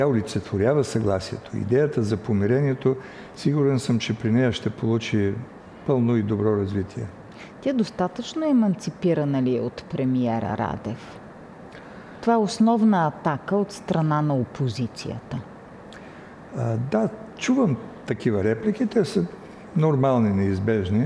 Тя олицетворява съгласието. Идеята за помирението, сигурен съм, че при нея ще получи пълно и добро развитие. Тя достатъчно еманципирана ли е от премиера Радев? Това е основна атака от страна на опозицията. Да, чувам такива реплики. Те са нормални, неизбежни.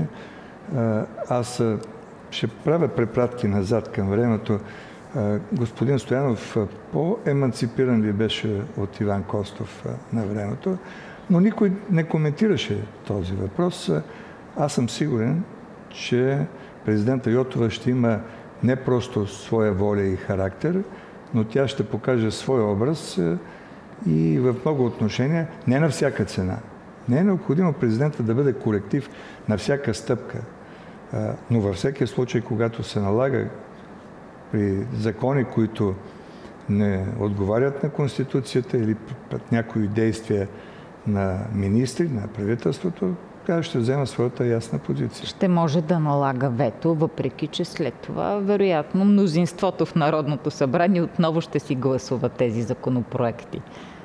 Аз ще правя препратки назад към времето. Господин Стоянов по-еманципиран ли беше от Иван Костов на времето, но никой не коментираше този въпрос. Аз съм сигурен, че президента Йотова ще има не просто своя воля и характер, но тя ще покаже свой образ и в много отношения, не на всяка цена. Не е необходимо президента да бъде колектив на всяка стъпка, но във всеки случай, когато се налага при закони, които не отговарят на Конституцията или пред някои действия на министри, на правителството, тя ще взема своята ясна позиция. Ще може да налага вето, въпреки че след това, вероятно, мнозинството в Народното събрание отново ще си гласува тези законопроекти.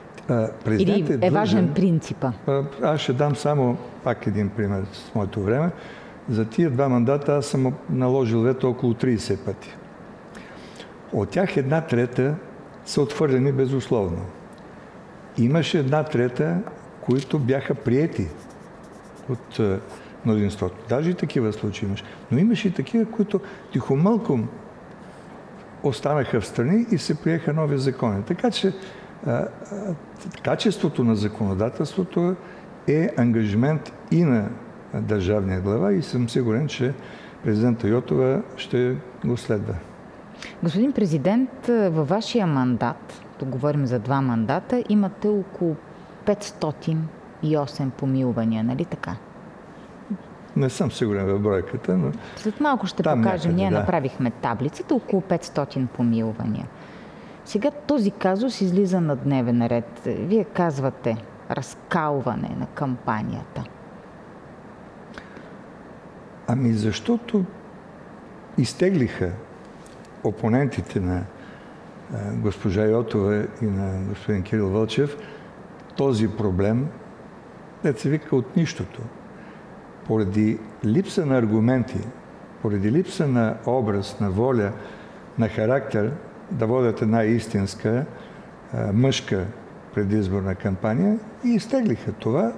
Или е важен принципа? Аз ще дам само пак един пример с моето време. За тия 2 мандата аз съм наложил вето около 30 пъти. От тях 1/3 са отхвърлени безусловно. Имаше 1/3, които бяха приети от мнозинството. Даже и такива случаи имаш. Но имаше и такива, които тихомълком останаха в страни и се приеха нови закони. Така че качеството на законодателството е ангажимент и на държавния глава и съм сигурен, че президента Йотова ще го следва. Господин президент, във вашия мандат, тук говорим за 2 мандата, имате около 508 помилвания, нали така? Не съм сигурен в бройката, но... След малко ще покажем. Някъде, ние направихме таблицата, около 500 помилвания. Сега този казус излиза на дневен ред. Вие казвате разкалване на кампанията. Ами защото изтеглиха опонентите на госпожа Йотова и на господин Кирил Вълчев този проблем, да се вика от нищото. Поради липса на аргументи, поради липса на образ, на воля, на характер да водят една истинска мъжка предизборна кампания и изтеглиха това.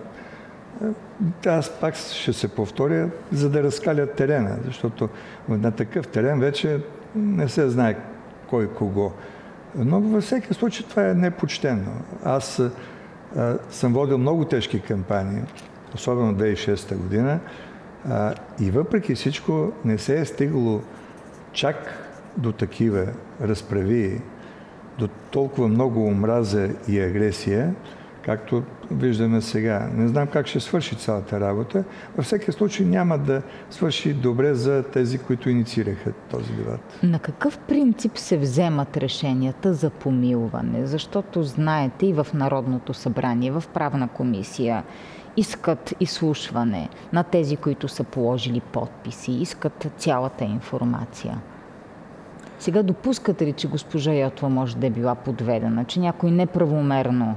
Аз пак ще се повторя, за да разкалят терена, защото на такъв терен вече не се знае кой кого. Но във всеки случай това е непочтено. Аз съм водил много тежки кампании, особено 2006 година, и въпреки всичко не се е стигало чак до такива разправии, до толкова много омраза и агресия, както виждаме сега. Не знам как ще свърши цялата работа. Във всеки случай няма да свърши добре за тези, които инициираха този дебат. На какъв принцип се вземат решенията за помилване? Защото знаете и в Народното събрание, в Правна комисия, искат изслушване на тези, които са положили подписи, искат цялата информация. Сега допускате ли, че госпожа Йотова може да е била подведена, че някой неправомерно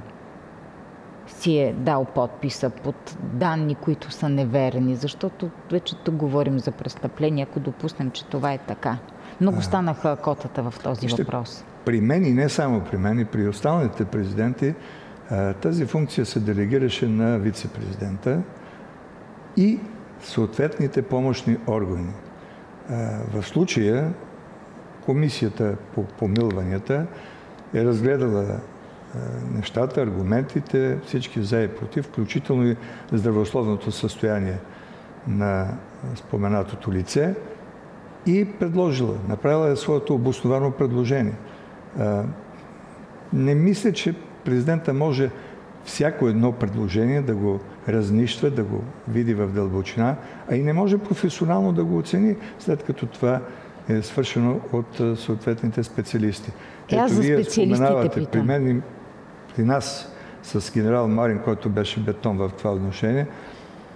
си е дал подписа под данни, които са неверни, защото вече тук говорим за престъпление, ако допуснем, че това е така. Много станаха котата в този въпрос. При мен и не само при мен, и при останалите президенти, тази функция се делегираше на вице-президента и съответните помощни органи. В случая Комисията по помилванията е разгледала нещата, аргументите, всички за и против, включително и здравословното състояние на споменатото лице и предложила, направила е своето обосновано предложение. Не мисля, че президента може всяко едно предложение да го разнищва, да го види в дълбочина, а и не може професионално да го оцени, след като това е свършено от съответните специалисти. Ето, вие споменавате при мен и при нас с генерал Марин, който беше бетон в това отношение,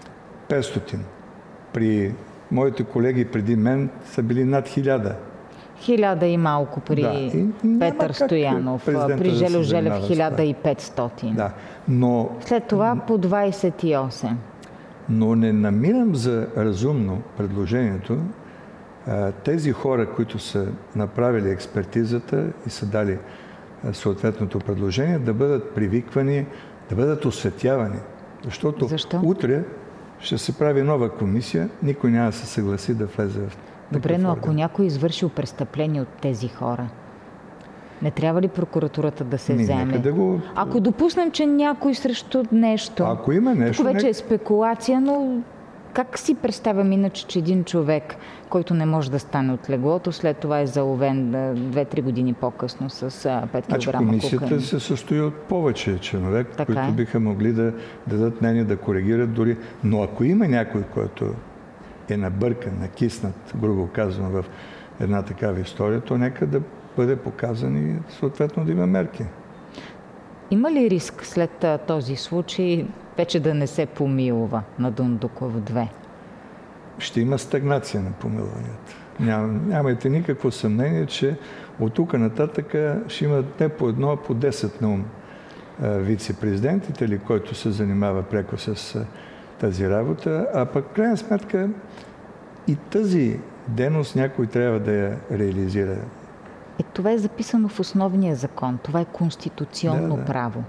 500. При моите колеги преди мен са били над 1000. 1000 и малко при Петър Стоянов, при Жельо Желев 1500. Да, но... След това по 28. Но не намирам за разумно предложението тези хора, които са направили експертизата и са дали съответното предложение, да бъдат привиквани, да бъдат осветявани. Защото утре ще се прави нова комисия, никой няма да се съгласи да влезе в... Добре, но ако някой извършил престъпление от тези хора, не трябва ли прокуратурата да се вземе? Ако допуснем, че някой срещу нещо... Ако има нещо... Тук вече е спекулация, но как си представям иначе, че един човек, който не може да стане от леглото, след това е заловен 2-3 години по-късно с 5 кг кокаин? Комисията се състои от повече членове, които биха могли да дадат мнение, да коригират дори. Но ако има някой, който е набъркан, накиснат, грубо казано, в една такава история, то нека да бъде показан и съответно да има мерки. Има ли риск след този случай вече да не се помилва на Дондуков 2? Ще има стагнация на помилванията. Нямайте никакво съмнение, че от тук нататък ще имат не по едно, а по 10 на ум вице-президентите, или който се занимава преко с тази работа, а пък в крайна сметка и тази дейност някой трябва да я реализира. Това е записано в основния закон. Това е конституционно право.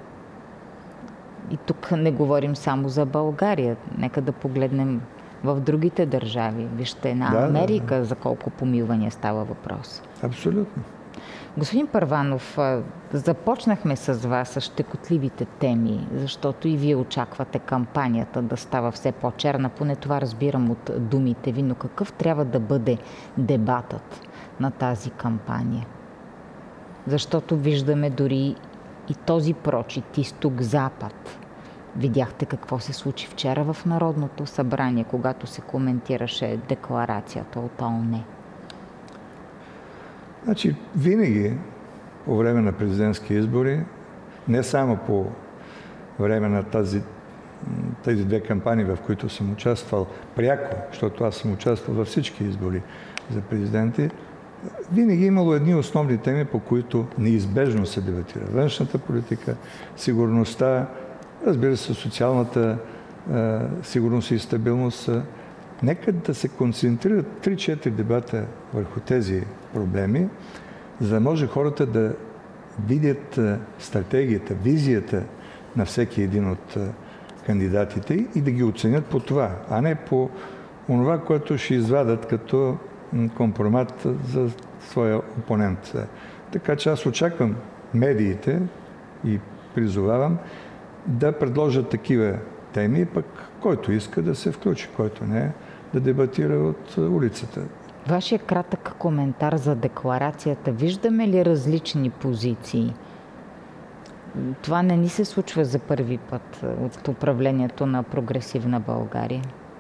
И тук не говорим само за България. Нека да погледнем в другите държави. Вижте на Америка за колко помилвания става въпрос. Абсолютно. Господин Първанов, започнахме с вас с щекотливите теми, защото и вие очаквате кампанията да става все по-черна. Поне това разбирам от думите ви, но какъв трябва да бъде дебатът на тази кампания? Защото виждаме дори и този прочит, изток-запад. Видяхте какво се случи вчера в Народното събрание, когато се коментираше декларацията от ООН. Значи, винаги по време на президентски избори, не само по време на тези две кампании, в които съм участвал пряко, защото аз съм участвал във всички избори за президенти, винаги имало едни основни теми, по които неизбежно се дебатира. Външната политика, сигурността, разбира се, социалната сигурност и стабилност. Нека да се концентрират 3-4 дебата върху тези проблеми, за да може хората да видят стратегията, визията на всеки един от кандидатите и да ги оценят по това, а не по онова, което ще извадат като компромат за своя опонент. Така че аз очаквам медиите и призовавам да предложат такива теми, пък който иска да се включи, който не, да дебатира от улицата. Вашия кратък коментар за декларацията. Виждаме ли различни позиции? Това не ни се случва за първи път от управлението на прогресивна България.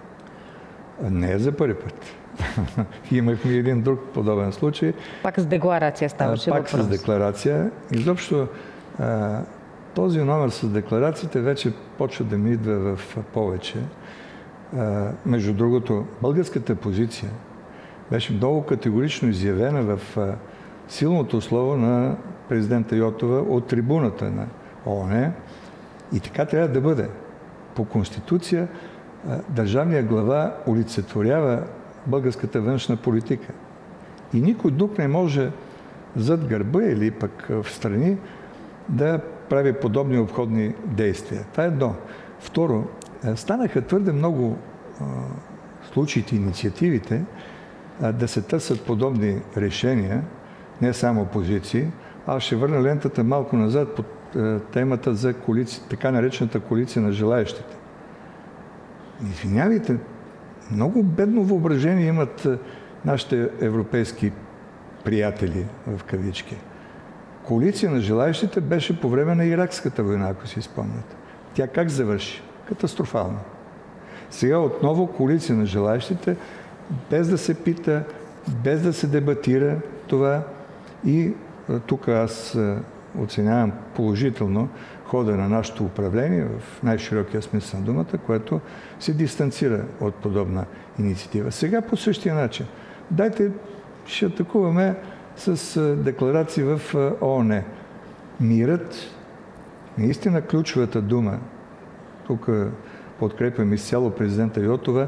Не е за първи път. Имахме един друг подобен случай. Пак с декларация ставаше въпрос. Пак с декларация. Изобщо този номер с декларациите вече почва да ми идва в повече. Между другото, българската позиция беше много категорично изявена в силното слово на президента Йотова от трибуната на ООН. И така трябва да бъде. По Конституция държавният глава олицетворява българската външна политика. И никой друг не може зад гърба или пък в страни да прави подобни обходни действия. Това е едно. Второ, станаха твърде много случаите, инициативите да се търсят подобни решения, не само позиции. Аз ще върна лентата малко назад под темата за така наречената коалиция на желаещите. Извинявайте, много бедно въображение имат нашите европейски приятели, в кавички. Коалиция на желаещите беше по време на Иракската война, ако си спомняте. Тя как завърши? Катастрофално. Сега отново коалиция на желаещите, без да се пита, без да се дебатира това. И тук аз оценявам положително хода на нашето управление в най-широкия смисъл на думата, което се дистанцира от подобна инициатива. Сега по същия начин. Дайте ще атакуваме с декларации в ООН. Мирът, наистина ключовата дума, тук подкрепям изцяло президента Йотова,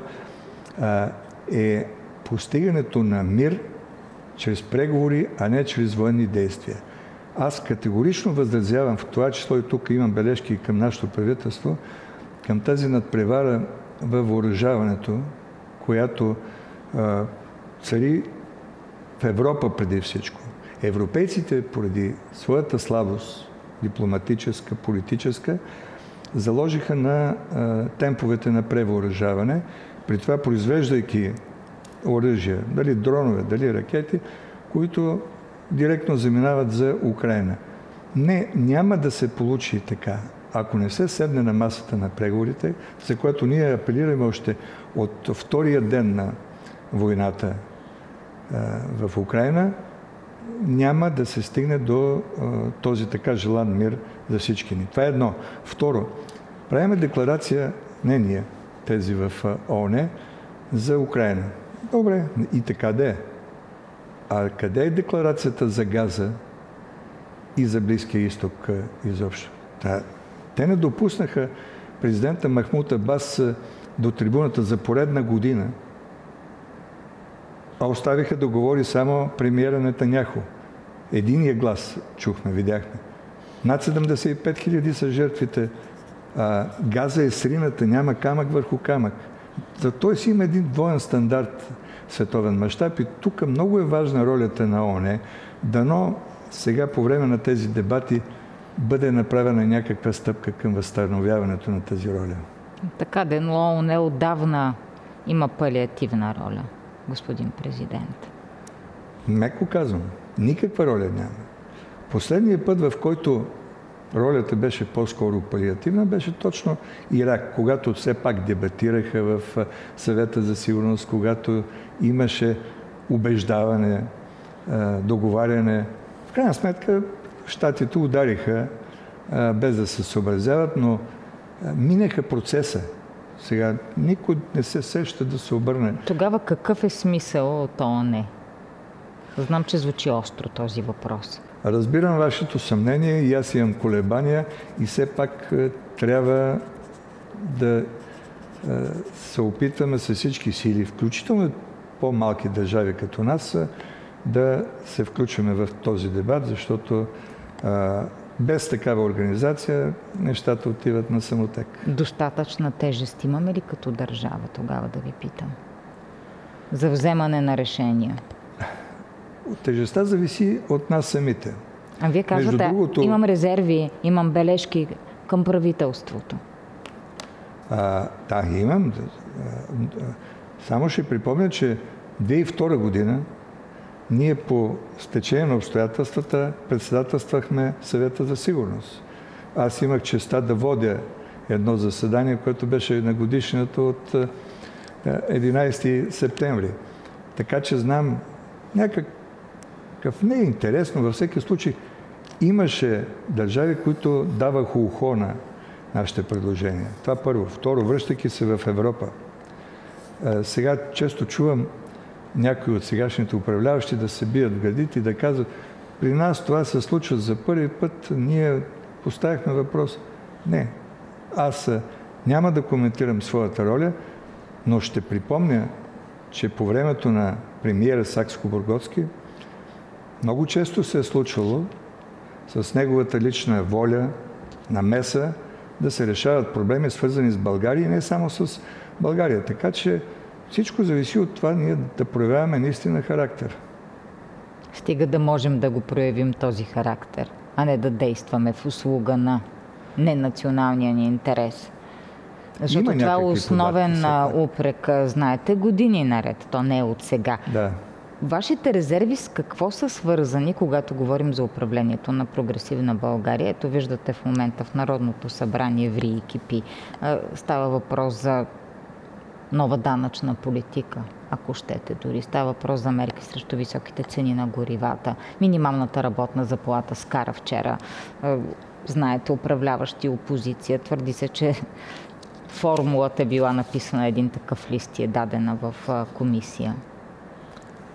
е постигането на мир чрез преговори, а не чрез военни действия. Аз категорично възразявам, в това число и тук имам бележки към нашето правителство, към тази надпревара във въоръжаването, която цари в Европа преди всичко. Европейците, поради своята слабост, дипломатическа, политическа, заложиха на темповете на превъоръжаване, при това произвеждайки оръжия, дали дронове, дали ракети, които директно заминават за Украйна. Не, няма да се получи така. Ако не се седне на масата на преговорите, за което ние апелираме още от втория ден на войната в Украйна, няма да се стигне до този така желан мир за всички ни. Това е едно. Второ, правим декларация, не ние, тези в ООН, за Украйна. Добре, и така да е. А къде е декларацията за Газа и за Близкия изток изобщо? Те не допуснаха президента Махмуд Абас до трибуната за поредна година, а оставиха да говори само премиера Нетаняху. Единия глас чухме, видяхме. Над 75 000 са жертвите. Газа е срината, няма камък върху камък. Зато си има един двоен стандарт световен мащаб и тук много е важна ролята на ООН. Дано сега по време на тези дебати бъде направена някаква стъпка към възстановяването на тази роля. Така, но ООН отдавна има палиативна роля, господин президент. Меко казвам, никаква роля няма. Последният път, в който ролята беше по-скоро палиативна, беше точно Ирак, когато все пак дебатираха в Съвета за сигурност, когато имаше убеждаване, договаряне. В крайна сметка, щатите удариха без да се съобразяват, но минаха процеса. Сега никой не се сеща да се обърне. Тогава какъв е смисъл от ООН? Знам, че звучи остро този въпрос. Разбирам вашето съмнение и аз имам колебания и все пак трябва да се опитваме с всички сили, включително по-малки държави като нас, да се включваме в този дебат, защото без такава организация нещата отиват на самотек. Достатъчна тежест имаме ли като държава, тогава да ви питам? За вземане на решения. Тежестта зависи от нас самите. А вие казвате, имам резерви, имам бележки към правителството. Да, имам. Само ще припомня, че 2002 година ние по стечение на обстоятелствата председателствахме Съвета за сигурност. Аз имах честта да водя едно заседание, което беше на годишната от 11 септември. Така че знам някакъв не е интересно, във всеки случай имаше държави, които даваха ухо на нашите предложения. Това първо. Второ, връщайки се в Европа. Сега често чувам някои от сегашните управляващи да се бият в гърдите и да казват, при нас това се случва за първи път, ние поставихме въпрос. Не, аз няма да коментирам своята роля, но ще припомня, че по времето на премиера Сакскобургготски много често се е случвало с неговата лична воля, намеса, да се решават проблеми, свързани с България и не само с България. Така че всичко зависи от това ние да проявяваме наистина характер. Стига да можем да го проявим този характер, а не да действаме в услуга на ненационалния ни интерес. Защото това е основен упрек, знаете, години наред. То не е от сега. Да. Вашите резерви с какво са свързани, когато говорим за управлението на прогресивна България? Ето виждате в момента в Народното събрание ври и кипи. Става въпрос за нова данъчна политика, ако щете дори. Става въпрос за мерки срещу високите цени на горивата. Минималната работна заплата скара вчера. Знаете, управляващи опозиция. Твърди се, че формулата е била написана, един такъв лист и е дадена в комисия.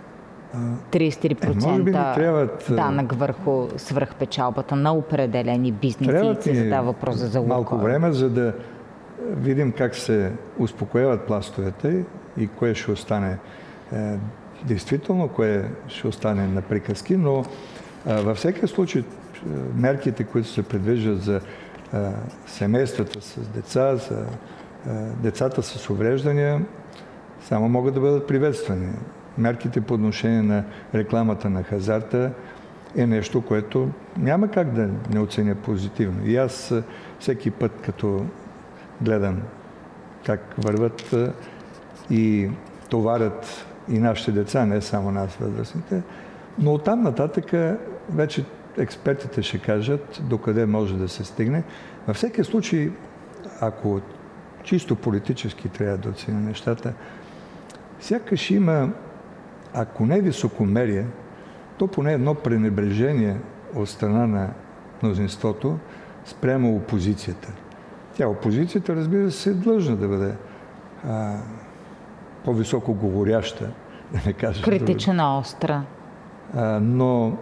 33% данък върху свръхпечалбата на определени бизнеси и се задава въпроса за Лукойл. Малко време, за да видим как се успокояват пластовете и кое ще остане действително, кое ще остане на приказки, но във всеки случай мерките, които се предвиждат за семействата с деца, за децата с увреждания, само могат да бъдат приветствани. Мерките по отношение на рекламата на хазарта е нещо, което няма как да не оценя позитивно. И аз всеки път, като гледам как върват и товарят и нашите деца, не само нас, възрастните, но оттам нататък вече експертите ще кажат докъде може да се стигне. Във всеки случай, ако чисто политически трябва да оценя нещата, сякаш има, ако не високомерие, то поне едно пренебрежение от страна на мнозинството спрямо опозицията. Тя опозицията, разбира се, е длъжна да бъде по-високо говоряща, да не кажа. Критична, остра. Но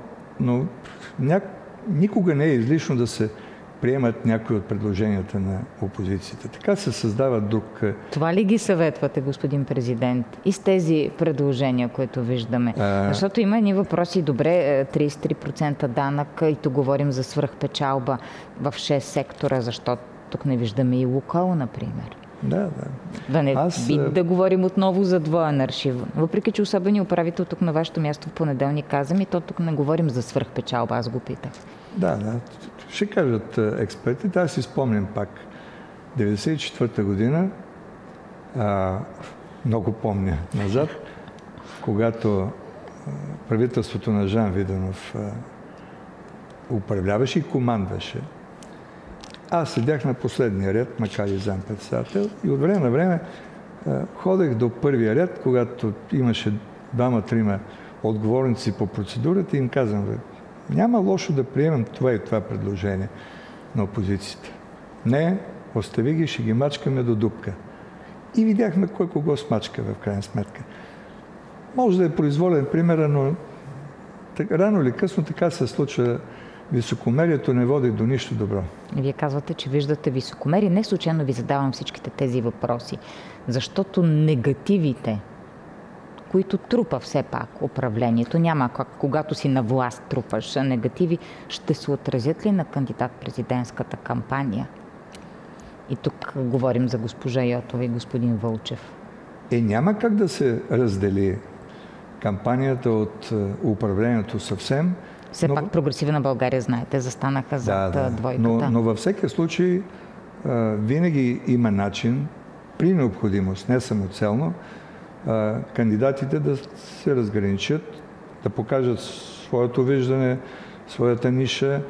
никога не е излишно да се приемат някои от предложенията на опозицията. Така се създава друг... Това ли ги съветвате, господин президент? И с тези предложения, които виждаме? Защото има едни въпроси. Добре, 33% данък, и тук говорим за свръхпечалба в 6 сектора, защото тук не виждаме и Лукойл, например. Да говорим отново за двоен аршив. Въпреки че особеният управител тук на вашето място в понеделник каза ми, то тук не говорим за свръхпечалба, аз го питах. Да. Ще кажат експертите. Аз си спомням пак. 1994 година, много помня назад, когато правителството на Жан Виденов управляваше и командваше. Аз седях на последния ред, макар и заместник-председател, и от време на време ходех до първия ред, когато имаше 2-3 отговорници по процедурата и им казвам: няма лошо да приемем това и това предложение на опозицията. Не, остави ги, ще ги мачкаме до дупка. И видяхме кой кого смачка в крайна сметка. Може да е произволен пример, но рано или късно така се случва. Високомерието не води до нищо добро. Вие казвате, че виждате високомерие. Не случайно ви задавам всичките тези въпроси. Защото негативите, които трупа все пак управлението, няма как, когато си на власт трупаш негативи, ще се отразят ли на кандидат-президентската кампания? И тук говорим за госпожа Йотова и господин Вълчев. Няма как да се раздели кампанията от управлението съвсем. Все пак Прогресивна България, знаете, застанаха зад двойката. Но във всеки случай винаги има начин, при необходимост, не самоцелно, кандидатите да се разграничат, да покажат своето виждане, своята ниша,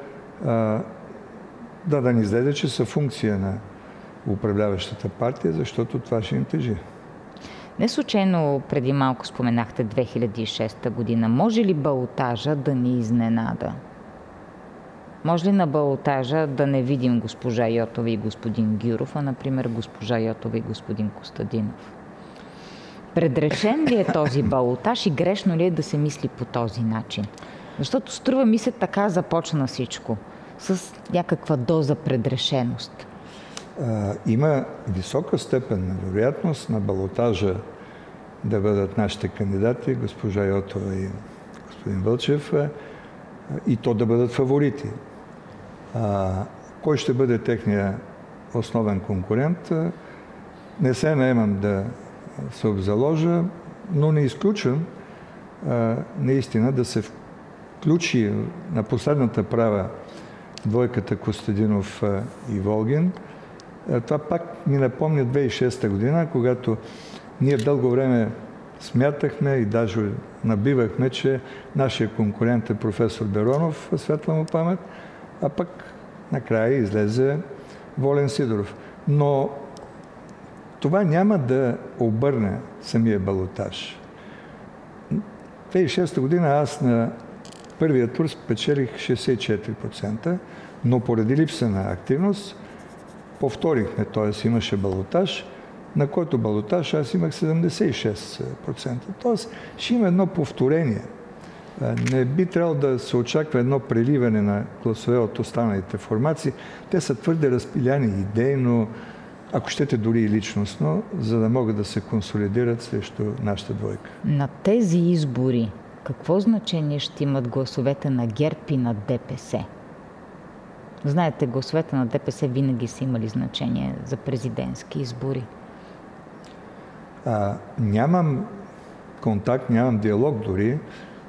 да не излезе, че са функция на управляващата партия, защото това ще им тежи. Не случайно преди малко споменахте 2006 година. Може ли балотажа да ни изненада? Може ли на балотажа да не видим госпожа Йотова и господин Гюров, а например госпожа Йотова и господин Костадинов? Предрешен ли е този балотаж и грешно ли е да се мисли по този начин? Защото струва ми се, така започна всичко. С някаква доза предрешеност. Има висока степен на вероятност на балотажа да бъдат нашите кандидати, госпожа Йотова и господин Вълчев, и то да бъдат фаворити. Кой ще бъде техния основен конкурент? Не се наемам да се обзаложа, но не изключвам наистина да се включи на последната права двойката Костадинов и Волгин. Това пак ми напомня 2006 година, когато ние дълго време смятахме и даже набивахме, че нашия конкурент е професор Беронов, светла му памет, а пък накрая излезе Волен Сидоров. Но това няма да обърне самия балотаж. 2006 година аз на първия тур спечелих 64%, но поради липса на активност повторихме, т.е. имаше балотаж на който балотаж аз имах 76%. Тоест, ще има едно повторение. Не би трябвало да се очаква едно преливане на гласове от останалите формации. Те са твърде разпиляни идейно, ако щете дори и личностно, за да могат да се консолидират срещу нашата двойка. На тези избори какво значение ще имат гласовете на ГЕРБ и на ДПС? Знаете, гласовете на ДПС винаги са имали значение за президентски избори. Нямам контакт, нямам диалог дори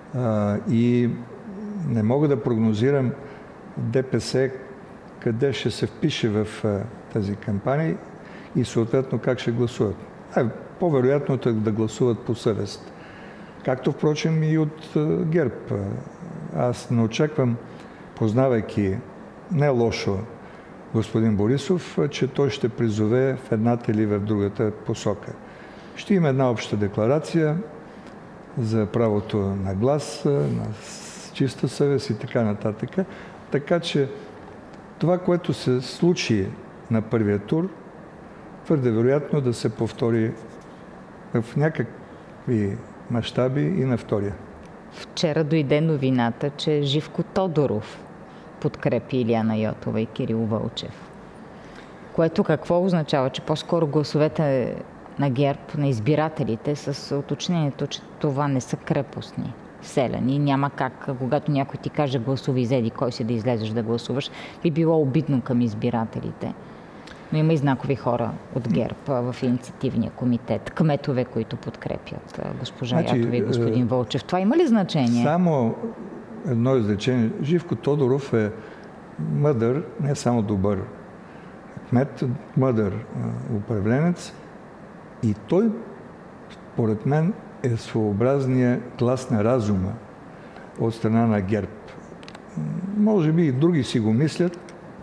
и не мога да прогнозирам ДПС къде ще се впише в тази кампания и съответно как ще гласуват. По-вероятното е да гласуват по съвест. Както впрочем и от ГЕРБ. Аз не очаквам, познавайки не лошо господин Борисов, че той ще призове в едната или в другата посока. Ще има една обща декларация за правото на глас, на чиста съвест и така нататък. Така че това, което се случи на първия тур, твърде вероятно да се повтори в някакви мащаби и на втория. Вчера дойде новината, че Живко Тодоров подкрепи Илияна Йотова и Кирил Вълчев. Което какво означава? Че по-скоро гласовете на ГЕРБ, на избирателите, с уточнението, че това не са крепостни селяни. Няма как, когато някой ти каже гласови изеди, кой си да излезеш да гласуваш, би било обидно към избирателите. Но има и знакови хора от ГЕРБ в инициативния комитет, кметове, които подкрепят госпожа Йотова и господин Вълчев. Това има ли значение? Само едно изречение. Живко Тодоров е мъдър, не само добър кмет, мъдър управленец и той, според мен, е своеобразния глас на разума от страна на ГЕРБ. Може би и други си го мислят.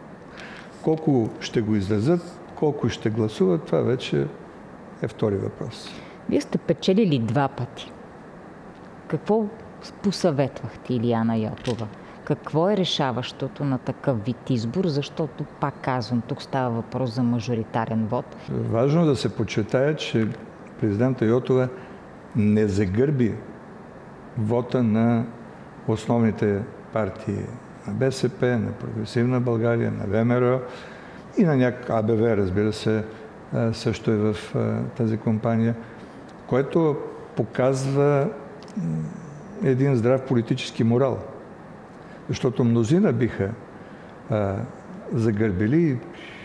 Колко ще го изразят, колко ще гласуват, това вече е втори въпрос. Вие сте печелили 2 пъти. Какво посъветвахте Илияна Йотова? Какво е решаващото на такъв вид избор? Защото, пак казвам, тук става въпрос за мажоритарен вод. Важно да се подчертая, че президента Йотова не загърби вота на основните партии, на БСП, на Прогресивна България, на ВМРО и на АБВ, разбира се, също е в тази кампания, което показва един здрав политически морал. Защото мнозина биха загърбили и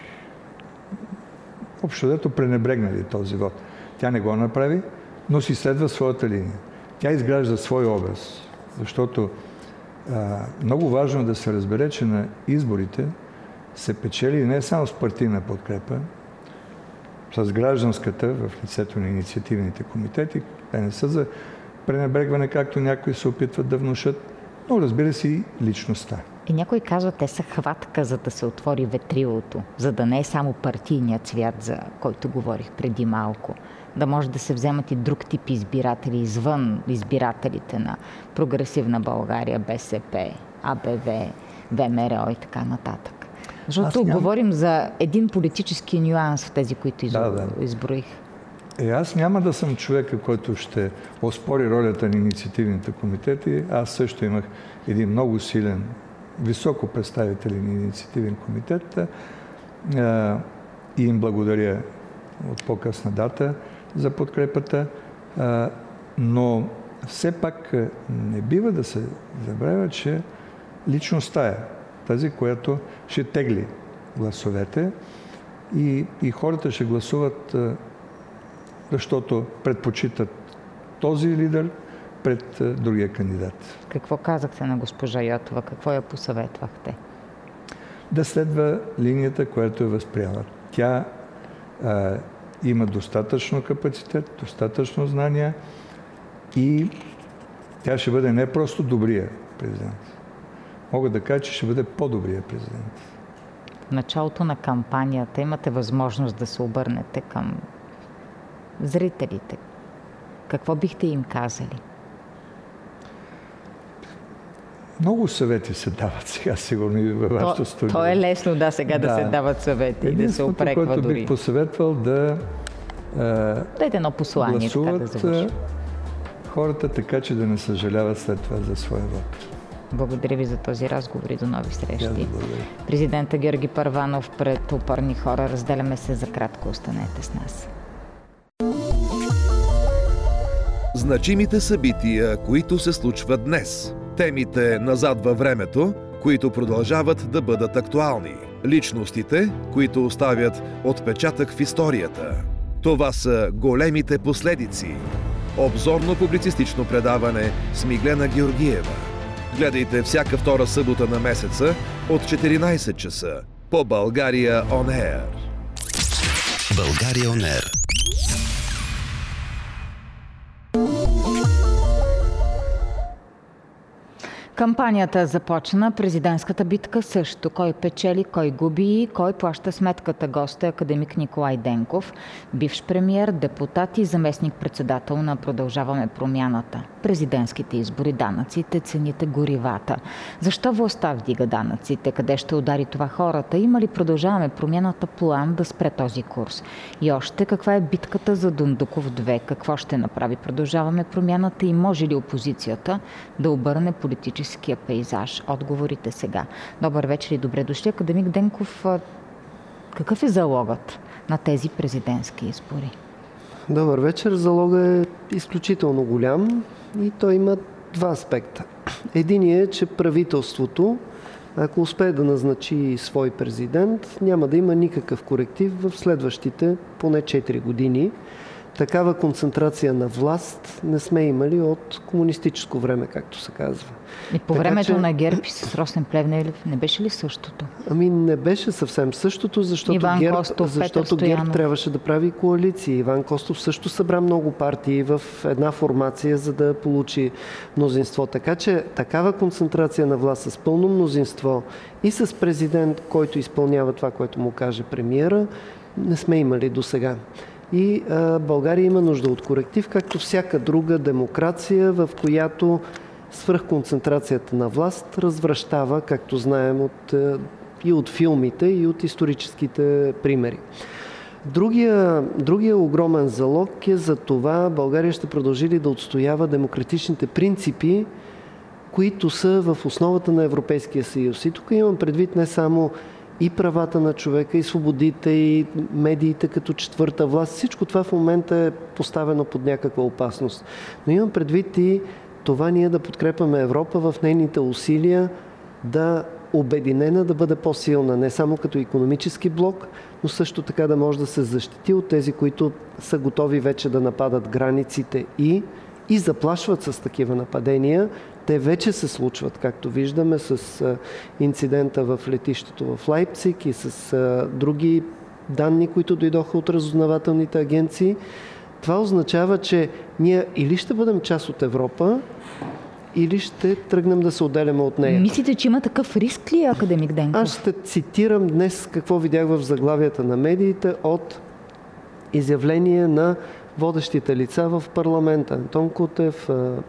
общо дето пренебрегнали този вод. Тя не го направи, но си следва своята линия. Тя изгражда свой образ, защото много важно е да се разбере, че на изборите се печели не само с партийна подкрепа, с гражданската в лицето на инициативните комитети. Те не са за пренебрегване, както някои се опитват да внушат, но разбира се и личността. И някой казва, те са хватка, за да се отвори ветрилото, за да не е само партийният цвят, за който говорих преди малко. Да може да се вземат и друг тип избиратели, извън избирателите на Прогресивна България, БСП, АБВ, ВМРО и така нататък. Защото говорим за един политически нюанс в тези, които изброих. Аз няма да съм човека, който ще оспори ролята на инициативните комитети. Аз също имах един много силен, високо представителен инициативен комитет и им благодаря от по-късна дата за подкрепата, но все пак не бива да се забравя, че личността е тази, която ще тегли гласовете и хората ще гласуват, защото предпочитат този лидер пред другия кандидат. Какво казахте на госпожа Йотова? Какво я посъветвахте? Да следва линията, която е възприела. Тя има достатъчно капацитет, достатъчно знания и тя ще бъде не просто добрия президент. Мога да кажа, че ще бъде по-добрия президент. В началото на кампанията имате възможност да се обърнете към зрителите. Какво бихте им казали? Много съвети се дават сега, сигурно и във вашето студио. То е лесно, сега да се дават съвети и да се упреква което дори. Бих посъветвал да Дайте едно послание, така да завършим. Хората така, че да не съжаляват след това за своя вот. Благодаря ви за този разговор и до нови срещи. Президента Георги Първанов пред опорни хора. Разделяме се за кратко. Останете с нас. Значимите събития, които се случват днес. Темите назад във времето, които продължават да бъдат актуални. Личностите, които оставят отпечатък в историята. Това са големите последици. Обзорно-публицистично предаване с Миглена Георгиева. Гледайте всяка втора събота на месеца от 14 часа по България On Air. България On Air. Кампанията започна, президентската битка също. Кой печели, кой губи, кой плаща сметката? Гост е академик Николай Денков, бивш премиер, депутат и заместник-председател на Продължаваме промяната. Президентските избори, данъците, цените, горивата. Защо властта вдига данъците? Къде ще удари това хората? Има ли Продължаваме промяната план да спре този курс? И още, каква е битката за Дондуков 2? Какво ще направи Продължаваме промяната и може ли опозицията да обърне политически пейзаж? Отговорите сега. Добър вечер и добре дошли. Академик Денков, какъв е залогът на тези президентски избори? Добър вечер. Залогът е изключително голям и той има два аспекта. Единият е, че правителството, ако успее да назначи свой президент, няма да има никакъв коректив в следващите поне 4 години. Такава концентрация на власт не сме имали от комунистическо време, както се казва. И по времето на ГЕРБ и с Росен Плевнелиев не беше ли същото? Ами не беше съвсем същото, защото ГЕРБ трябваше да прави коалиции. Иван Костов също събра много партии в една формация, за да получи мнозинство. Така че такава концентрация на власт с пълно мнозинство и с президент, който изпълнява това, което му каже премиера, не сме имали досега. И България има нужда от коректив, както всяка друга демокрация, в която свръхконцентрацията на власт развращава, както знаем и от филмите, и от историческите примери. Другия огромен залог е за това България ще продължи ли да отстоява демократичните принципи, които са в основата на Европейския съюз. И тук имам предвид не само и правата на човека, и свободите, и медиите като четвърта власт. Всичко това в момента е поставено под някаква опасност. Но имам предвид и това ние да подкрепяме Европа в нейните усилия да обединена, да бъде по-силна, не само като икономически блок, но също така да може да се защити от тези, които са готови вече да нападат границите и заплашват с такива нападения. Те вече се случват, както виждаме, с инцидента в летището в Лайпциг и с други данни, които дойдоха от разузнавателните агенции. Това означава, че ние или ще бъдем част от Европа, или ще тръгнем да се отделяме от нея. Мислите, че има такъв риск ли, академик Денков? Аз ще цитирам днес какво видях в заглавията на медиите от изявление на водещите лица в парламента. Антон Кутев,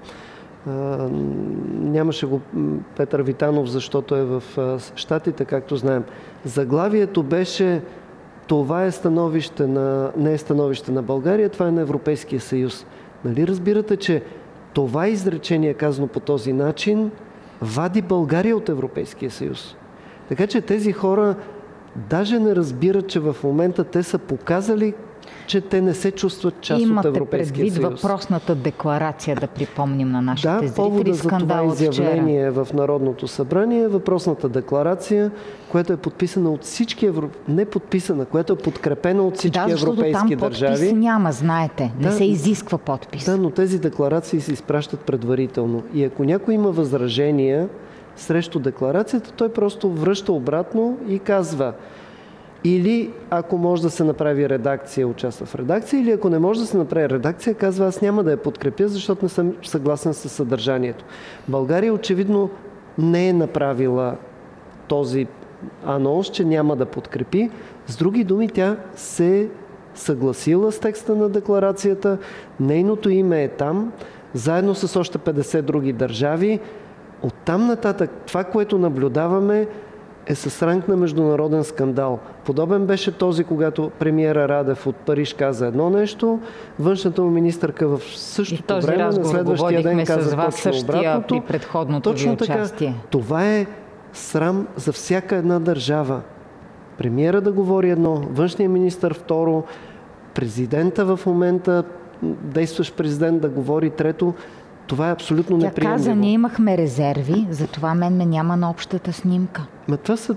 нямаше го Петър Витанов, защото е в Щатите, както знаем. Заглавието беше: това е становище не е становище на България, това е на Европейския съюз. Нали разбирате, че това изречение, казано по този начин, вади България от Европейския съюз. Така че тези хора даже не разбират, че в момента те са показали, че те не се чувстват част от Европейския съюз. Имате предвид въпросната декларация, да припомним на нашите зрители. Да, повода за това изявление в Народното събрание е въпросната декларация, която е подписана от всички не подписана, която е подкрепена от всички европейски държави. Подпис няма, знаете. Не се изисква подпис. Да, но тези декларации се изпращат предварително. И ако някой има възражения срещу декларацията, той просто връща обратно и казва: или ако може да се направи редакция, участва в редакция, или ако не може да се направи редакция, казва: аз няма да я подкрепя, защото не съм съгласен с съдържанието. България очевидно не е направила този анонс, че няма да подкрепи. С други думи, тя се съгласила с текста на декларацията, нейното име е там, заедно с още 50 други държави. Оттам нататък това, което наблюдаваме, е с ранг на международен скандал. Подобен беше този, когато премиера Радев от Париж каза едно нещо, външната му министърка в същото време на следващия ден каза точно обратното. При предходното точно ви участие. Така, това е срам за всяка една държава. Премиера да говори едно, външният министър второ, президента в момента, действащ президент да говори трето. Това е абсолютно неприемливо. Тя каза, ние имахме резерви, затова мен ме няма на общата снимка. Това са...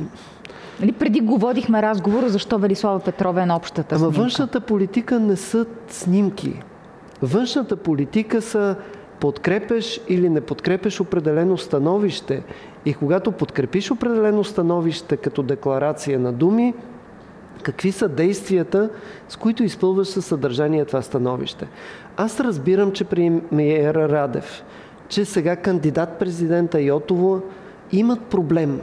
Преди го водихме разговор, защо Велислава Петрова е на общата снимка. Външната политика не са снимки. Външната политика са подкрепеш или не подкрепеш определено становище. И когато подкрепиш определено становище като декларация на думи, какви са действията, с които изпълваш със съдържание това становище. Аз разбирам, че премиера Радев, че сега кандидат-президента Йотова имат проблем.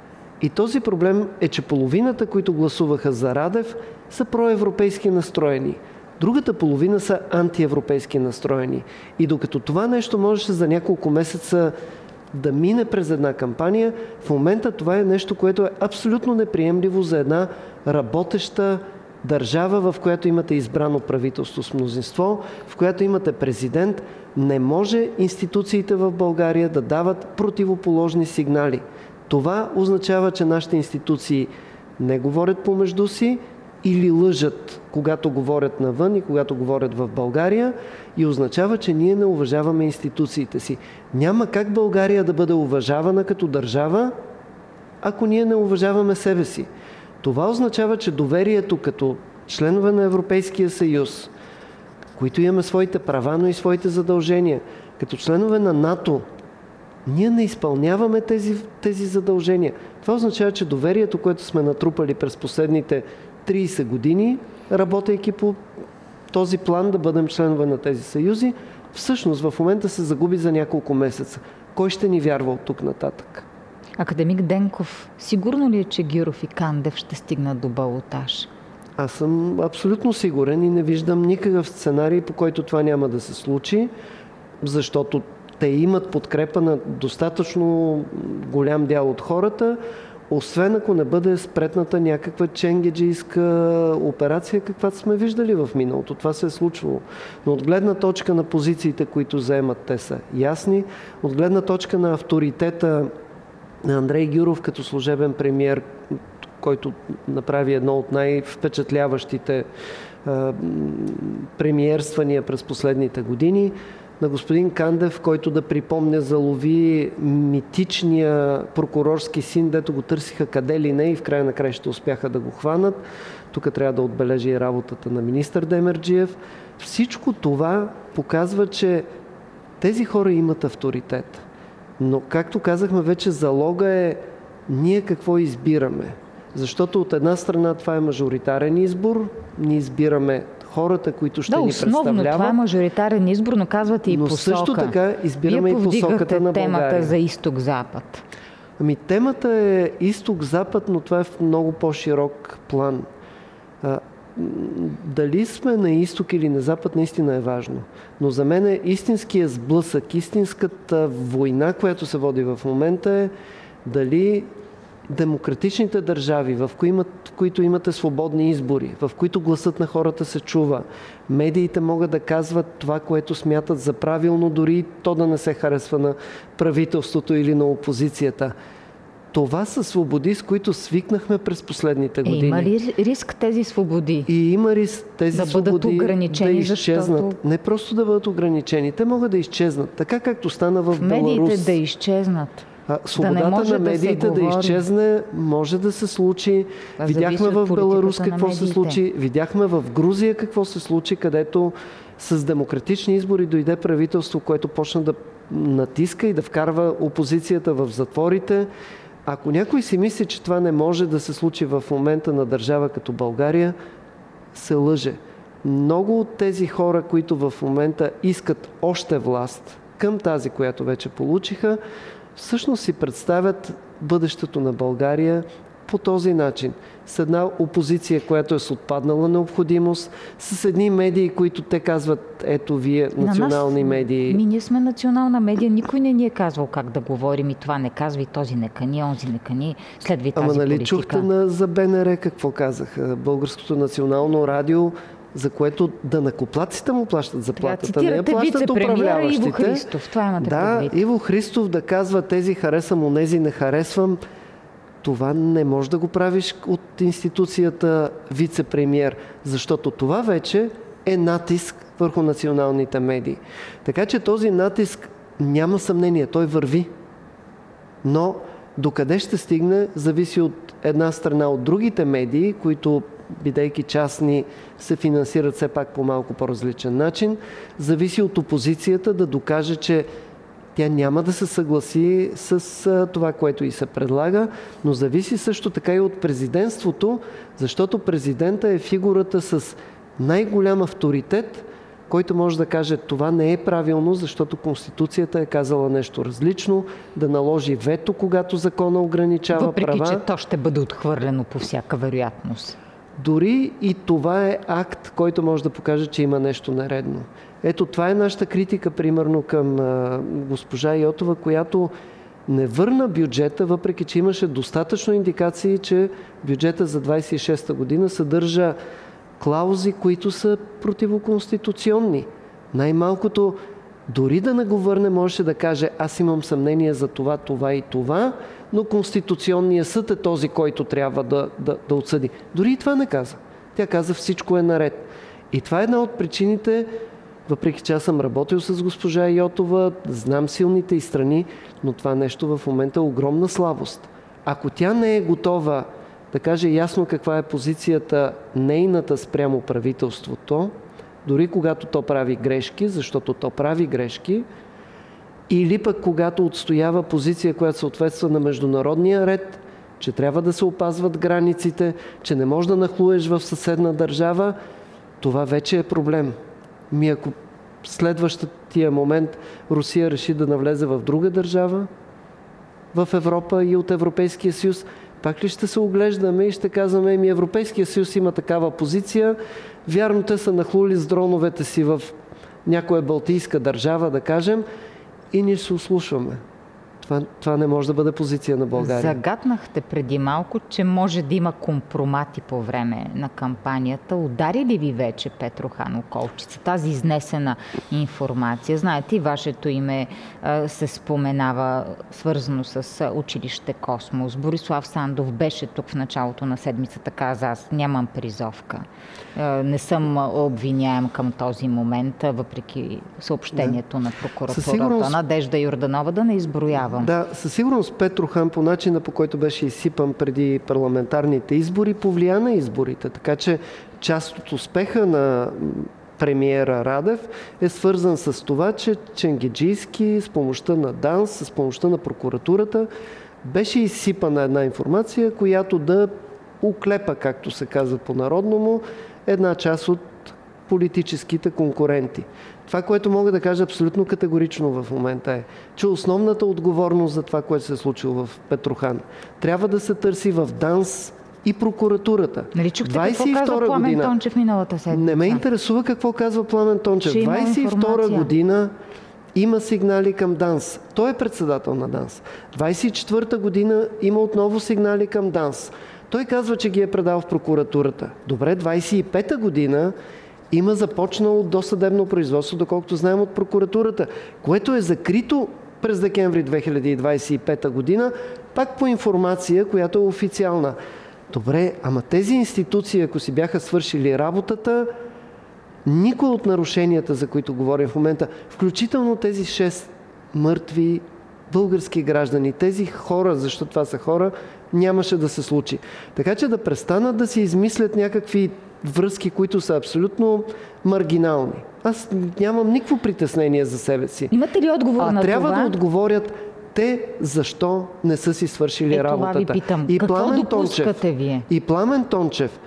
И този проблем е, че половината, които гласуваха за Радев, са проевропейски настроени. Другата половина са антиевропейски настроени. И докато това нещо можеше за няколко месеца да мине през една кампания, в момента това е нещо, което е абсолютно неприемливо за една работеща държава, в която имате избрано правителство с мнозинство, в която имате президент. Не може институциите в България да дават противоположни сигнали. Това означава, че нашите институции не говорят помежду си или лъжат, когато говорят навън и когато говорят в България, и означава, че ние не уважаваме институциите си. Няма как България да бъде уважавана като държава, ако ние не уважаваме себе си. Това означава, че доверието като членове на Европейския съюз, които имаме своите права, но и своите задължения, като членове на НАТО, ние не изпълняваме тези задължения. Това означава, че доверието, което сме натрупали през последните 30 години, работейки по този план да бъдем членове на тези съюзи, всъщност в момента се загуби за няколко месеца. Кой ще ни вярва от тук нататък? Академик Денков, сигурно ли е, че Гюров и Кандев ще стигнат до балотаж? Аз съм абсолютно сигурен и не виждам никакъв сценарий, по който това няма да се случи, защото те имат подкрепа на достатъчно голям дял от хората, освен ако не бъде спретната някаква ченгеджийска операция, каквато сме виждали в миналото. Това се е случвало. Но от гледна точка на позициите, които заемат, те са ясни. От гледна точка на авторитета на Андрей Гюров като служебен премиер, който направи едно от най-впечатляващите премиерствания през последните години, на господин Кандев, който да припомня залови митичния прокурорски син, дето го търсиха къде ли не и в края на краищата успяха да го хванат. Тук трябва да отбележи и работата на министър Демерджиев. Всичко това показва, че тези хора имат авторитет. Но, както казахме вече, залога е ние какво избираме. Защото от една страна това е мажоритарен избор, ние избираме хората, които ще ни представляват. Да, основно това е мажоритарен избор, но казвате и посока. Но също така избираме и посоката на България. Темата за изток-запад. Темата е изток-запад, но това е в много по-широк план. Дали сме на изток или на запад, наистина е важно. Но за мен е истинския сблъсък, истинската война, която се води в момента, е дали демократичните държави, в които имате свободни избори, в които гласът на хората се чува, медиите могат да казват това, което смятат за правилно, дори то да не се харесва на правителството или на опозицията. Това са свободи, с които свикнахме през последните години. Има ли риск тези свободи? И има риск тези да свободи бъдат ограничени, да изчезнат. защото... Не просто да бъдат ограничени, те могат да изчезнат. Така както стана в Беларус. Медиите да изчезнат. Свободата на медиите да изчезне може да се случи. Видяхме в Беларус какво се случи. Видяхме в Грузия какво се случи, където с демократични избори дойде правителство, което почна да натиска и да вкарва опозицията в затворите. Ако някой си мисли, че това не може да се случи в момента на държава като България, се лъже. Много от тези хора, които в момента искат още власт към тази, която вече получиха, всъщност си представят бъдещето на България по този начин. С една опозиция, която е с отпаднала необходимост, с едни медии, които те казват, ето вие, национални медии. Ние сме национална медия, никой не ни е казвал как да говорим и това не казва, и този не кани, онзи не кани, следва и тази политика. Ама нали чухте за БНР какво казаха? Българското национално радио, за което данъкоплатците му плащат заплатата. Не я плащат управляващите. Иво Христов, това имате предвид. Иво Христов да казва, тези харесвам, онези не харесвам. Това не можеш да го правиш от институцията вице-премиер, защото това вече е натиск върху националните медии. Така че този натиск няма съмнение, той върви. Но докъде ще стигне, зависи от една страна от другите медии, които, бидейки частни, се финансират все пак по малко по-различен начин. Зависи от опозицията да докаже, че тя няма да се съгласи с това, което и се предлага, но зависи също така и от президентството, защото президента е фигурата с най-голям авторитет, който може да каже, това не е правилно, защото Конституцията е казала нещо различно, да наложи вето, когато закона ограничава права. Въпреки, че то ще бъде отхвърлено по всяка вероятност. Дори и това е акт, който може да покаже, че има нещо нередно. Ето, това е нашата критика, примерно, към госпожа Йотова, която не върна бюджета, въпреки че имаше достатъчно индикации, че бюджета за 26-та година съдържа клаузи, които са противоконституционни. Най-малкото, дори да не го върне, можеше да каже, аз имам съмнение за това, това и това, но Конституционният съд е този, който трябва да отсъди. Дори и това не каза. Тя каза, всичко е наред. И това е една от причините, въпреки че аз съм работил с госпожа Йотова, знам силните й страни, но това нещо в момента е огромна слабост. Ако тя не е готова да каже ясно каква е позицията нейната спрямо правителството, дори когато то прави грешки, защото то прави грешки, или пък когато отстоява позиция, която съответства на международния ред, че трябва да се опазват границите, че не можеш да нахлуеш в съседна държава, това вече е проблем. Ако следващия момент Русия реши да навлезе в друга държава, в Европа и от Европейския съюз, пак ли ще се оглеждаме и ще казваме, Европейския съюз има такава позиция, вярно те са нахлули с дроновете си в някоя балтийска държава, да кажем, и ние се услушваме. Това не може да бъде позиция на България. Загатнахте преди малко, че може да има компромати по време на кампанията. Удари ли ви вече Петрохан Околчица? Тази изнесена информация. Знаете, и вашето име се споменава, свързано с училище Космос. Борислав Сандов беше тук в началото на седмицата, каза, аз нямам призовка. Не съм обвиняем към този момент, въпреки съобщението на прокуратурата. Надежда Йорданова, да не изброявам. Да, със сигурност Петрохан по начина, по който беше изсипан преди парламентарните избори, повлия на изборите. Така че част от успеха на премиера Радев е свързан с това, че Ченгеджийски с помощта на ДАНС, с помощта на прокуратурата беше изсипана една информация, която да уклепа, както се казва по-народному, една част от политическите конкуренти. Това, което мога да кажа абсолютно категорично в момента е, че основната отговорност за това, което се е случило в Петрохан, трябва да се търси в ДАНС и прокуратурата. Нали чухте какво казва Пламен Тончев миналата седмица? Не ме интересува какво казва Пламен Тончев. 22 година има сигнали към ДАНС. Той е председател на ДАНС. 24 година има отново сигнали към ДАНС. Той казва, че ги е предал в прокуратурата. Добре, 25-та година има започнало досъдебно производство, доколкото знаем от прокуратурата, което е закрито през декември 2025 година, пак по информация, която е официална. Добре, ама тези институции, ако си бяха свършили работата, никой от нарушенията, за които говорим в момента, включително тези 6 мъртви български граждани, тези хора, защото това са хора, нямаше да се случи. Така че да престанат да си измислят някакви връзки, които са абсолютно маргинални. Аз нямам никакво притеснение за себе си. Имате ли отговор на това? Трябва да отговорят те защо не са си свършили работата. Това ви питам. И какво допускате вие? И Пламен Тончев.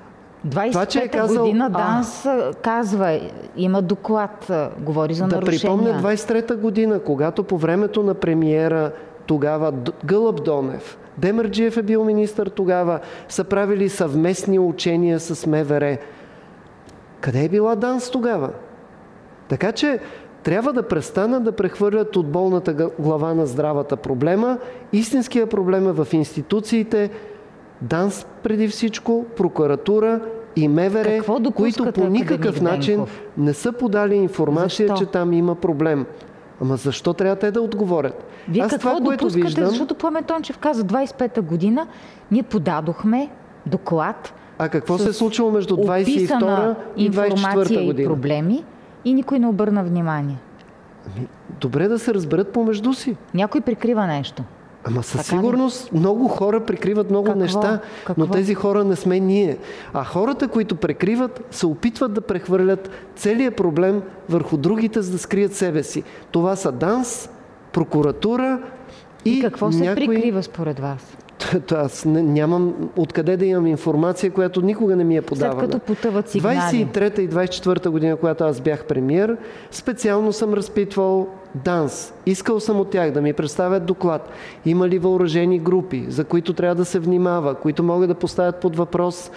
25-та година ДАНС казва, има доклад, говори за нарушения. Да припомня 23-та година, когато по времето на премиера тогава Гълъб Донев, Демерджиев е бил министър тогава, са правили съвместни учения с МВР. Къде е била ДАНС тогава? Така че трябва да престанат да прехвърлят от болната глава на здравата проблема. Истинският проблем е в институциите, ДАНС преди всичко, прокуратура и МВР, които по никакъв начин не са подали информация, че там има проблем. Ама защо трябва те да отговорят? Вие какво допускате? Защото Пламен Тончев каза 25-та година, ние подадохме доклад. А какво се е случило между 22-та и 24-та година? И проблеми и никой не обърна внимание. Добре да се разберат помежду си. Някой прикрива нещо. Ама със сигурност много хора прикриват много неща, но тези хора не сме ние. А хората, които прикриват, се опитват да прехвърлят целият проблем върху другите, за да скрият себе си. Това са ДАНС, прокуратура и какво се прикрива според вас? Аз нямам откъде да имам информация, която никога не ми е подавана. След като потъват сигнали. 23-та и 24-та година, когато аз бях премиер, специално съм разпитвал ДАНС. Искал съм от тях да ми представят доклад. Има ли въоръжени групи, за които трябва да се внимава, които могат да поставят под въпрос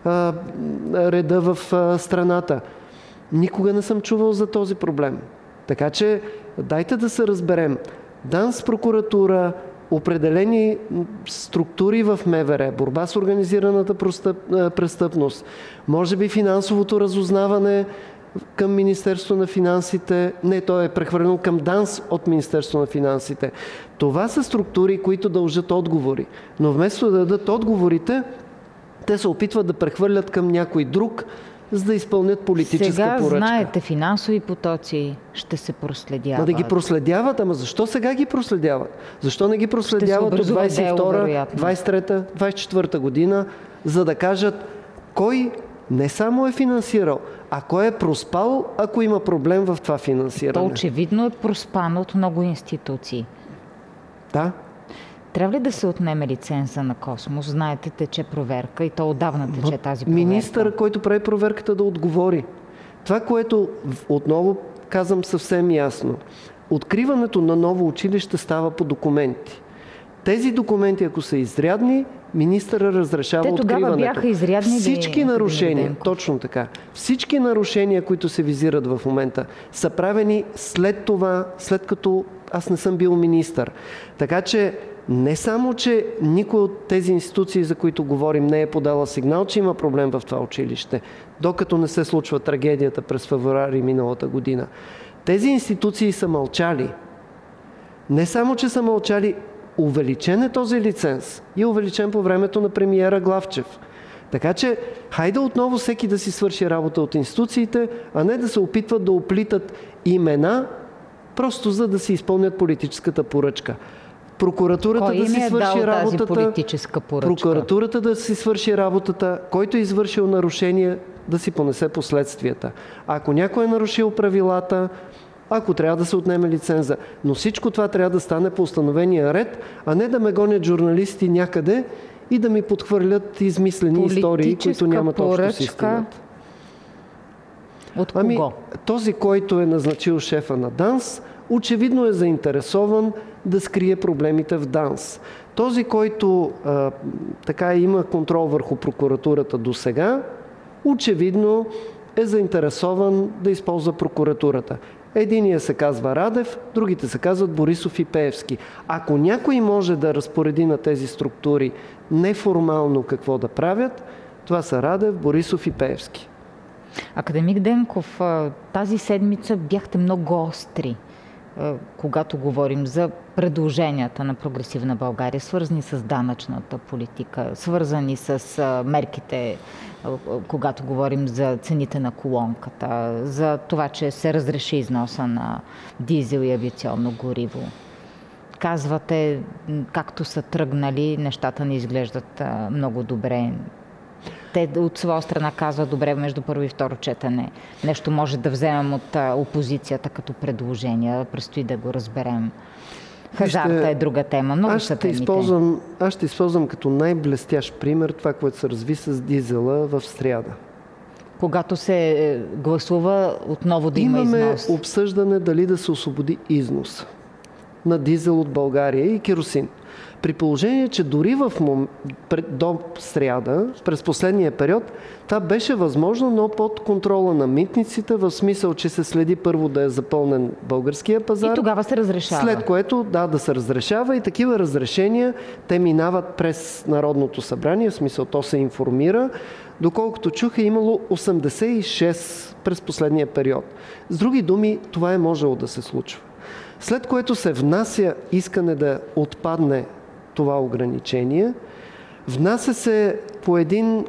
реда в страната. Никога не съм чувал за този проблем. Така че дайте да се разберем. ДАНС, прокуратура, определени структури в МВР, борба с организираната престъпност, може би финансовото разузнаване към Министерство на финансите, то е прехвърлено към ДАНС от Министерство на финансите. Това са структури, които дължат отговори. Но вместо да дадат отговорите, те се опитват да прехвърлят към някой друг, за да изпълнят политическа поръчка. Сега знаете, финансови потоци ще се проследяват. Да ги проследяват, ама защо сега ги проследяват? Защо не ги проследяват от 22, 23, 24 година, за да кажат кой не само е финансирал, а кой е проспал, ако има проблем в това финансиране? То очевидно е проспано от много институции. Да. Трябва ли да се отнеме лиценза на Космос? Знаете, тече проверка и то отдавна тече тази проверка. Министър, който прави проверката, да отговори. Това, което отново казвам съвсем ясно. Откриването на ново училище става по документи. Тези документи, ако са изрядни, министъра разрешава откриването. Те тогава бяха изрядни. Всички нарушения, точно така, всички нарушения, които се визират в момента, са правени след това, след като аз не съм бил министър. Така че не само, че никой от тези институции, за които говорим, не е подала сигнал, че има проблем в това училище, докато не се случва трагедията през февруари миналата година. Тези институции са мълчали. Не само, че са мълчали, увеличен е този лиценз и увеличен по времето на премиера Главчев. Така че, хайде отново всеки да си свърши работа от институциите, а не да се опитват да оплитат имена, просто за да си изпълнят политическата поръчка. Прокуратурата да си свърши работата, прокуратурата да си свърши работата, който е извършил нарушение, да си понесе последствията. Ако някой е нарушил правилата, ако трябва да се отнеме лиценза. Но всичко това трябва да стане по установения ред, а не да ме гонят журналисти някъде и да ми подхвърлят измислени истории, които нямат общо с истината. От кого? Този, който е назначил шефа на ДАНС, очевидно е заинтересован да скрие проблемите в ДАНС. Този, който така има контрол върху прокуратурата до сега, очевидно е заинтересован да използва прокуратурата. Единият се казва Радев, другите се казват Борисов и Пеевски. Ако някой може да разпореди на тези структури неформално какво да правят, това са Радев, Борисов и Пеевски. Академик Денков, тази седмица бяхте много остри, когато говорим за предложенията на Прогресивна България, свързани с данъчната политика, свързани с мерките, когато говорим за цените на колонката, за това, че се разреши износа на дизел и авиационно гориво. Казвате, както са тръгнали, нещата не изглеждат много добре. Те от своя страна казват, добре, между първо и второ четене нещо може да вземем от опозицията като предложение. Предстои да го разберем. Хазарта е друга тема. Много са темите. Аз ще използвам като най-блестящ пример това, което се разви с дизела в сряда. Когато се гласува отново да има износ. Имаме обсъждане дали да се освободи износ. на дизел от България и керосин. При положение, че дори до сряда, през последния период, това беше възможно, но под контрола на митниците, в смисъл, че се следи първо да е запълнен българския пазар. И тогава се разрешава. След което, да се разрешава и такива разрешения, те минават през Народното събрание, в смисъл то се информира. Доколкото чух, е имало 86 през последния период. С други думи, това е можело да се случва. След което се внася искане да отпадне това ограничение, внася се по един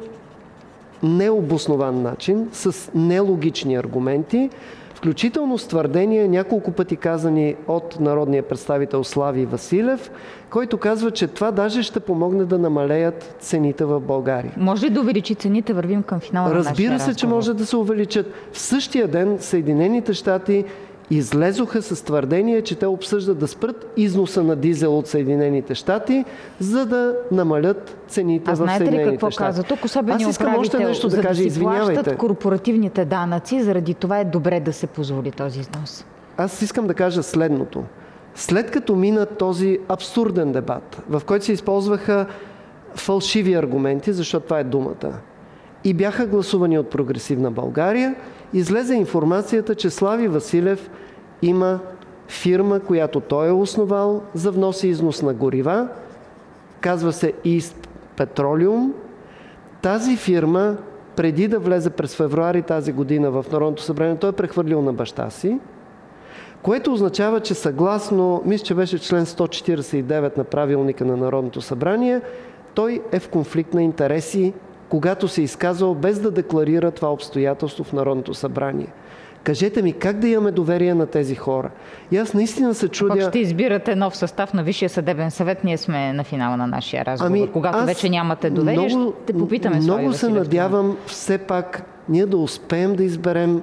необоснован начин, с нелогични аргументи, включително с твърдения, няколко пъти казани от народния представител Слави Василев, който казва, че това даже ще помогне да намалеят цените в България. Може ли да увеличи цените? Вървим към финала на нашия разговор. Разбира се, че може да се увеличат. В същия ден Съединените щати излезоха с твърдение, че те обсъждат да спрат износа на дизел от Съединените щати, за да намалят цените в Съединените щати. Знаете ли какво казва тук? Особено управител, за да си плащат корпоративните данъци, заради това е добре да се позволи този износ. Аз искам да кажа следното. След като мина този абсурден дебат, в който се използваха фалшиви аргументи, защото това е думата, и бяха гласувани от Прогресивна България, излезе информацията, че Слави Василев има фирма, която той е основал за внос и износ на горива. Казва се East Petroleum. Тази фирма, преди да влезе през февруари тази година в Народното събрание, той е прехвърлил на баща си, което означава, че съгласно, мисля, че беше член 149 на правилника на Народното събрание, той е в конфликт на интереси, когато се изказал без да декларира това обстоятелство в Народното събрание. Кажете ми, как да имаме доверие на тези хора? И аз наистина се чудя... Пак ще избирате нов състав на Висшия съдебен съвет. Ние сме на финала на нашия разговор. Когато вече нямате доверие, ще попитаме Слави Василев. Много се надявам все пак ние да успеем да изберем,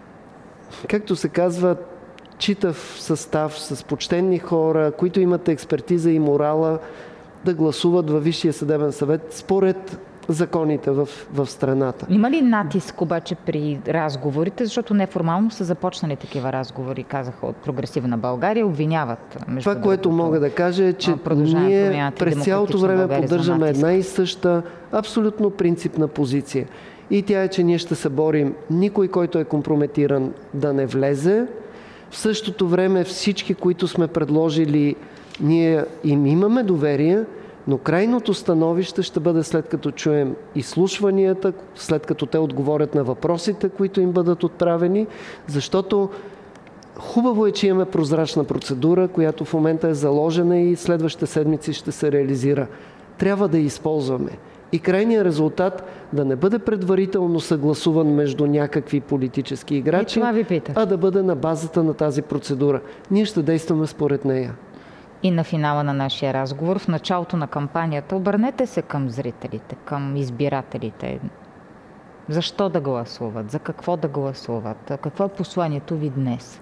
както се казва, читав състав с почтенни хора, които имат експертиза и морала, да гласуват във Висшия съдебен съвет според законите в страната. Има ли натиск обаче при разговорите, защото неформално са започнали такива разговори, казаха от Прогресивна България, обвиняват. Това, което мога да кажа е, че ние през цялото време поддържаме една и съща абсолютно принципна позиция. И тя е, че ние ще се борим никой, който е компрометиран, да не влезе. В същото време всички, които сме предложили, ние им имаме доверие, но крайното становище ще бъде след като чуем изслушванията, след като те отговорят на въпросите, които им бъдат отправени, защото хубаво е, че имаме прозрачна процедура, която в момента е заложена и следващите седмици ще се реализира. Трябва да я използваме. И крайният резултат да не бъде предварително съгласуван между някакви политически играчи, а да бъде на базата на тази процедура. Ние ще действаме според нея. И на финала на нашия разговор, в началото на кампанията, обърнете се към зрителите, към избирателите. Защо да гласуват? За какво да гласуват? Какво е посланието ви днес?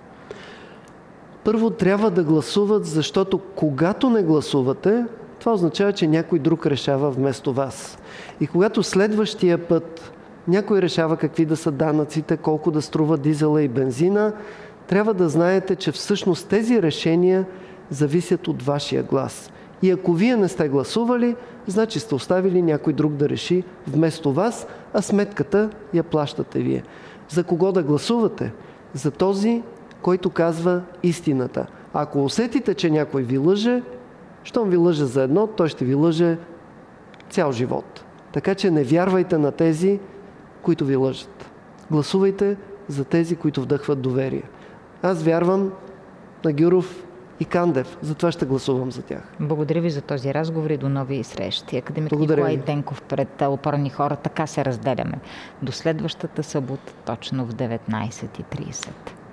Първо трябва да гласуват, защото когато не гласувате, това означава, че някой друг решава вместо вас. И когато следващия път някой решава какви да са данъците, колко да струва дизела и бензина, трябва да знаете, че всъщност тези решения зависят от вашия глас. И ако вие не сте гласували, значи сте оставили някой друг да реши вместо вас, а сметката я плащате вие. За кого да гласувате? За този, който казва истината. Ако усетите, че някой ви лъже, щом ви лъже за едно, той ще ви лъже цял живот. Така че не вярвайте на тези, които ви лъжат. Гласувайте за тези, които вдъхват доверие. Аз вярвам на Гюров и Кандев. Затова ще гласувам за тях. Благодаря ви за този разговор и до нови срещи. Академик Николай Денков пред Опорни хора. Така се разделяме. До следващата събота, точно в 19:30.